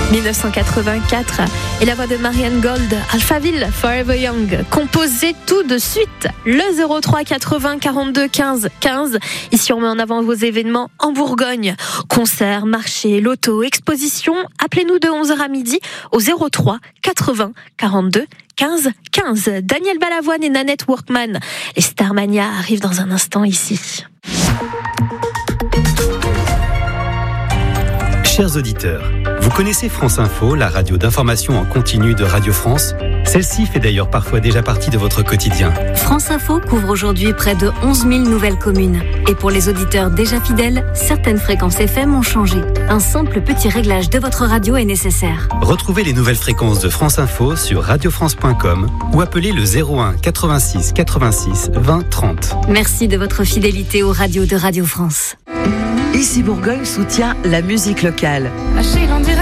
1984 et la voix de Marianne Gold, Alphaville, Forever Young. Composez tout de suite le 03 80 42 15 15. Ici on met en avant vos événements en Bourgogne. Concerts, marchés, lotos, expositions. Appelez-nous de 11h à midi au 03 80 42 15 15. Daniel Balavoine et Nanette Workman. Les Starmania arrivent dans un instant ici. Chers auditeurs, vous connaissez France Info, la radio d'information en continu de Radio France ? Celle-ci fait d'ailleurs parfois déjà partie de votre quotidien. France Info couvre aujourd'hui près de 11 000 nouvelles communes. Et pour les auditeurs déjà fidèles, certaines fréquences FM ont changé. Un simple petit réglage de votre radio est nécessaire. Retrouvez les nouvelles fréquences de France Info sur radiofrance.com ou appelez le 01 86 86 20 30. Merci de votre fidélité aux radios de Radio France. Ici Bourgogne soutient la musique locale.